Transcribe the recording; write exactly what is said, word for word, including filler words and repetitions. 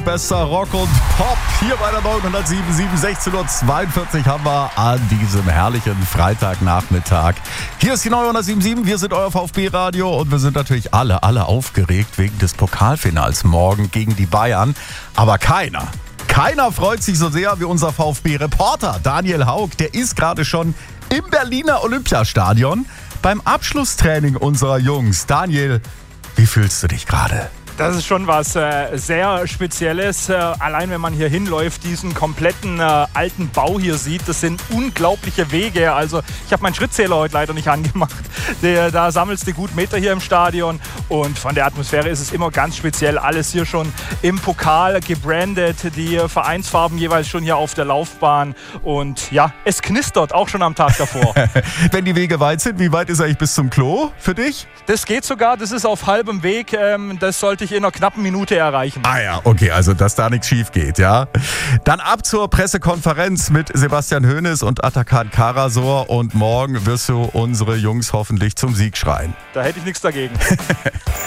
bester Rock und Pop hier bei der neunhundertsieben Komma sieben. sechzehn Uhr zweiundvierzig haben wir an diesem herrlichen Freitagnachmittag. Hier ist die neunhundertsieben Komma sieben, wir sind euer VfB-Radio und wir sind natürlich alle, alle aufgeregt wegen des Pokalfinals morgen gegen die Bayern. Aber keiner, keiner freut sich so sehr wie unser VfB-Reporter Daniel Haug. Der ist gerade schon im Berliner Olympiastadion beim Abschlusstraining unserer Jungs. Daniel, wie fühlst du dich gerade? Das ist schon was äh, sehr Spezielles. Äh, allein wenn man hier hinläuft, diesen kompletten äh, alten Bau hier sieht, das sind unglaubliche Wege. Also ich habe meinen Schrittzähler heute leider nicht angemacht. Der, da sammelst du gut Meter hier im Stadion und von der Atmosphäre ist es immer ganz speziell. Alles hier schon im Pokal gebrandet, die Vereinsfarben jeweils schon hier auf der Laufbahn und ja, es knistert auch schon am Tag davor. Wenn die Wege weit sind, wie weit ist eigentlich bis zum Klo für dich? Das geht sogar, das ist auf halbem Weg. Ähm, das sollte ich in einer knappen Minute erreichen. Ah ja, okay, also dass da nichts schief geht, ja. Dann ab zur Pressekonferenz mit Sebastian Hoeneß und Atakan Karasor und morgen wirst du unsere Jungs hoffentlich zum Sieg schreien. Da hätte ich nichts dagegen.